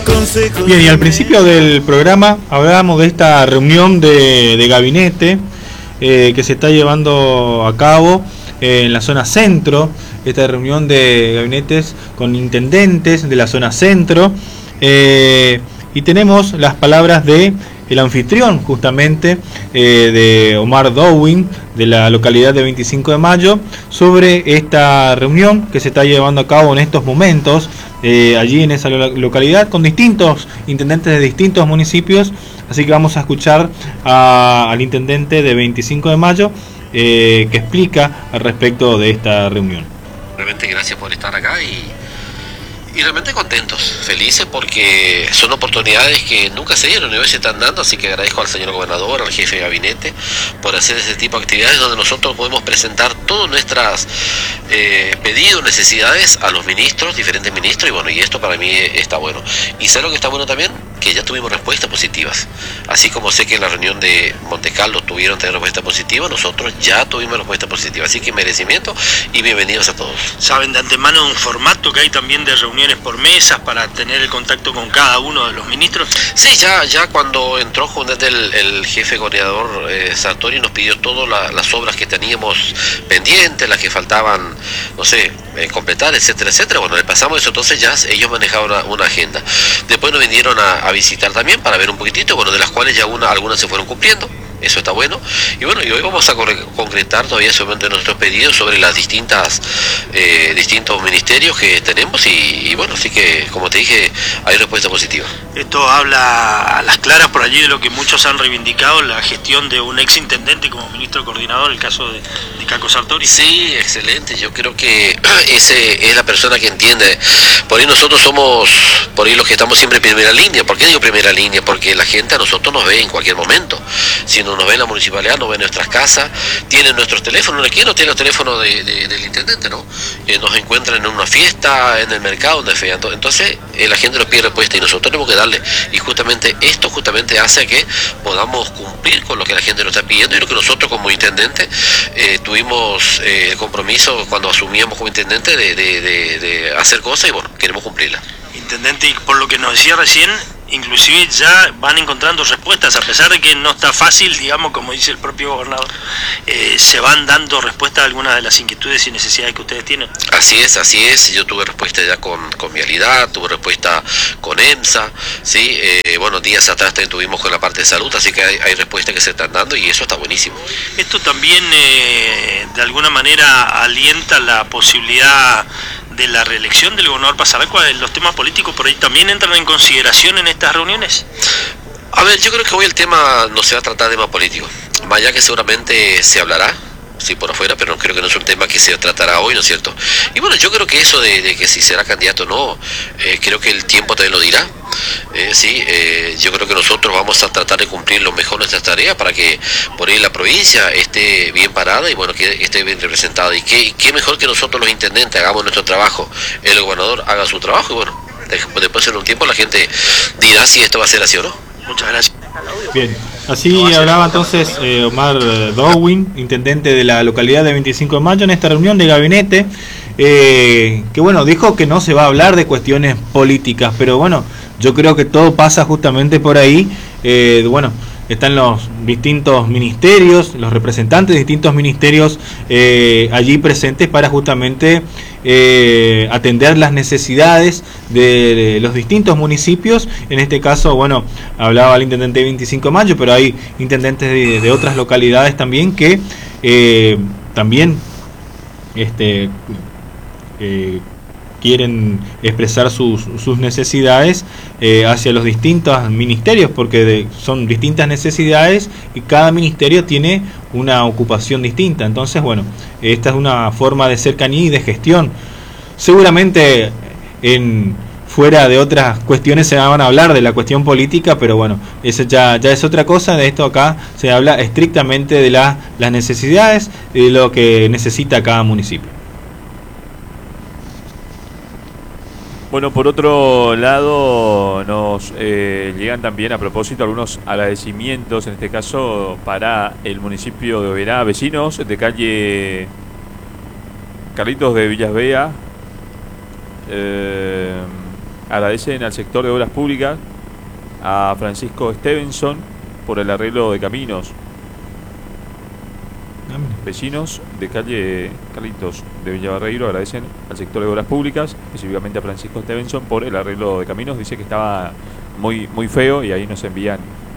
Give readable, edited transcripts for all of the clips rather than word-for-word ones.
Bien, y al principio del programa hablábamos de esta reunión de gabinete que se está llevando a cabo en la zona centro, esta reunión de gabinetes con intendentes de la zona centro, y tenemos las palabras de el anfitrión justamente de Omar Dowin de la localidad de 25 de Mayo sobre esta reunión que se está llevando a cabo en estos momentos allí en esa localidad con distintos intendentes de distintos municipios. Así que vamos a escuchar al intendente de 25 de Mayo que explica al respecto de esta reunión. Realmente gracias por estar acá y realmente contentos, felices, porque son oportunidades que nunca se dieron y hoy se están dando, así que agradezco al señor gobernador, al jefe de gabinete, por hacer ese tipo de actividades donde nosotros podemos presentar todos nuestros pedidos, necesidades a los ministros, diferentes ministros, y bueno, y esto para mí está bueno. Y sé lo que está bueno también, que ya tuvimos respuestas positivas, así como sé que en la reunión de Montecarlo tuvieron tener respuesta positiva, nosotros ya tuvimos respuesta positiva, así que merecimiento y bienvenidos a todos. ¿Saben de antemano un formato que hay también de reuniones por mesas para tener el contacto con cada uno de los ministros? Sí, ya cuando entró justamente el jefe coordinador Sartori nos pidió todas las obras que teníamos pendientes, las que faltaban, no sé, completar, etcétera, etcétera. Bueno, le pasamos eso, entonces ya ellos manejaban una agenda. Después nos vinieron a visitar también para ver un poquitito, bueno, de las cuales ya algunas se fueron cumpliendo. Eso está bueno. Y bueno, y hoy vamos a concretar todavía sobre nuestros pedidos sobre las distintos ministerios que tenemos y bueno, así que como te dije, hay respuesta positiva. Esto habla a las claras por allí de lo que muchos han reivindicado, la gestión de un ex intendente como ministro coordinador, el caso de Caco Sartori. Sí, excelente. Yo creo que ese es la persona que entiende. Por ahí nosotros somos, por ahí los que estamos siempre en primera línea. ¿Por qué digo primera línea? Porque la gente a nosotros nos ve en cualquier momento. Si no nos ve en la municipalidad, nos ve en nuestras casas, tienen nuestros teléfonos. ¿Quién no tiene los teléfonos del intendente, no? Nos encuentran en una fiesta, en el mercado, donde sea. Entonces la gente nos pide respuesta y nosotros tenemos que darle. Y justamente esto hace que podamos cumplir con lo que la gente nos está pidiendo y lo que nosotros como intendente tuvimos el compromiso cuando asumíamos como intendente de hacer cosas y bueno, queremos cumplirla. Intendente, y por lo que nos decía recién, inclusive ya van encontrando respuestas, a pesar de que no está fácil, digamos, como dice el propio gobernador, se van dando respuestas a algunas de las inquietudes y necesidades que ustedes tienen. Así es, yo tuve respuesta ya con Vialidad, tuve respuesta con EMSA, ¿sí? Bueno, días atrás también tuvimos con la parte de salud, así que hay respuestas que se están dando y eso está buenísimo. Esto también de alguna manera alienta la posibilidad de la reelección del gobernador Pasaracua. Los temas políticos por ahí también entran en consideración en estas reuniones. A ver, yo creo que hoy el tema no se va a tratar de tema político, más allá que seguramente se hablará, sí, por afuera, pero creo que no es un tema que se tratará hoy, ¿no es cierto? Y bueno, yo creo que eso de que si será candidato o no, creo que el tiempo también lo dirá. Yo creo que nosotros vamos a tratar de cumplir lo mejor nuestras tareas para que por ahí la provincia esté bien parada y bueno, que esté bien representada. Y qué mejor que nosotros los intendentes hagamos nuestro trabajo, el gobernador haga su trabajo y bueno, después de un tiempo la gente dirá si esto va a ser así o no. Muchas gracias. Bien, así hablaba entonces Omar Dowin, intendente de la localidad de 25 de Mayo, en esta reunión de gabinete, que bueno, dijo que no se va a hablar de cuestiones políticas, pero bueno, yo creo que todo pasa justamente por ahí. Bueno, están los distintos ministerios, los representantes de distintos ministerios allí presentes para justamente atender las necesidades de los distintos municipios. En este caso, bueno, hablaba el intendente de 25 de Mayo, pero hay intendentes de otras localidades también que también quieren expresar sus necesidades hacia los distintos ministerios, porque son distintas necesidades y cada ministerio tiene una ocupación distinta. Entonces, bueno, esta es una forma de cercanía y de gestión. Seguramente fuera de otras cuestiones se van a hablar de la cuestión política, pero bueno, eso ya es otra cosa. De esto acá se habla estrictamente de las necesidades y de lo que necesita cada municipio. Bueno, por otro lado, nos llegan también a propósito algunos agradecimientos, en este caso para el municipio de Oberá, vecinos de calle Carlitos de Villas Bea, agradecen al sector de obras públicas, a Francisco Stevenson, por el arreglo de caminos. Vecinos de calle Carlitos de Villabarreiro agradecen al sector de obras públicas, específicamente a Francisco Stevenson, por el arreglo de caminos. Dice que estaba muy feo, y ahí nos envían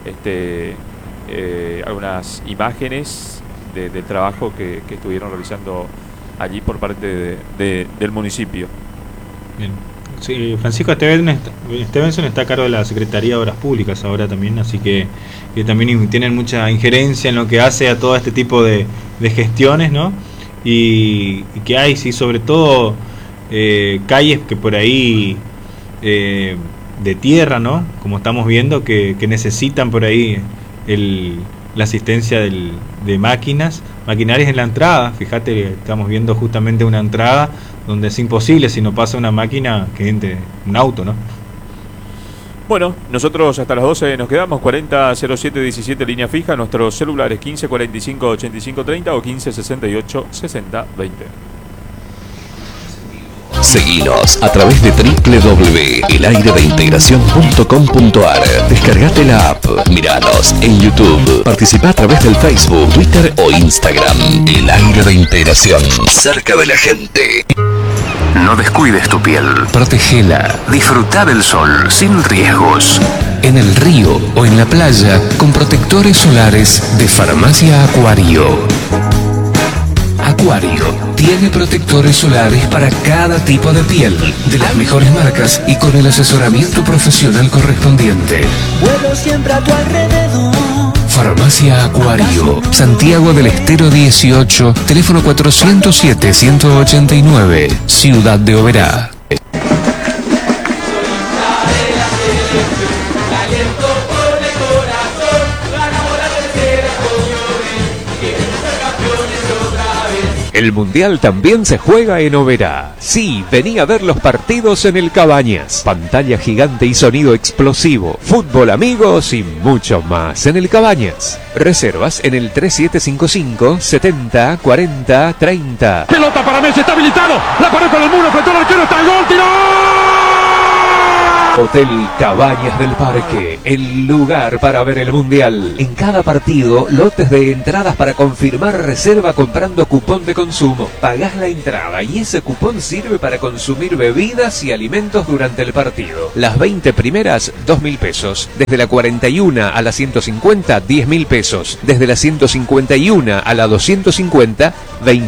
algunas imágenes del trabajo que estuvieron realizando allí por parte del municipio. Bien. Sí, Francisco Stevenson está a cargo de la Secretaría de Obras Públicas ahora también, así que también tienen mucha injerencia en lo que hace a todo este tipo de gestiones, ¿no? Y que hay, sí, sobre todo calles que por ahí de tierra, ¿no? Como estamos viendo, que necesitan por ahí la asistencia de maquinarias en la entrada. Fíjate que estamos viendo justamente una entrada donde es imposible, si no pasa una máquina, que entre un auto, ¿no? Bueno, nosotros hasta las 12 nos quedamos. 400717 línea fija, nuestros celulares 1545 8530 o 1568 6020. Seguinos a través de www.elairedeintegracion.com.ar. Descargate la app, miranos en YouTube, participa a través del Facebook, Twitter o Instagram. El Aire de Integración, cerca de la gente. No descuides tu piel, protégela, disfruta del sol sin riesgos. En el río o en la playa, con protectores solares de Farmacia Acuario. Acuario tiene protectores solares para cada tipo de piel, de las mejores marcas y con el asesoramiento profesional correspondiente. Vuelo siempre a tu alrededor. Farmacia Acuario, Santiago del Estero 18, teléfono 407-189, Ciudad de Oberá. El Mundial también se juega en Oberá. Sí, vení a ver los partidos en el Cabañas. Pantalla gigante y sonido explosivo. Fútbol, amigos y mucho más en el Cabañas. Reservas en el 3755 70 40 30. Pelota para Messi, está habilitado. La paró con el muro, frente al arquero, está el gol, tiró. Hotel Cabañas del Parque, el lugar para ver el Mundial. En cada partido, lotes de entradas para confirmar reserva comprando cupón de consumo. Pagás la entrada y ese cupón sirve para consumir bebidas y alimentos durante el partido. Las 20 primeras, 2.000 pesos. Desde la 41 a la 150, 10.000 pesos. Desde la 151 a la 250, 20.000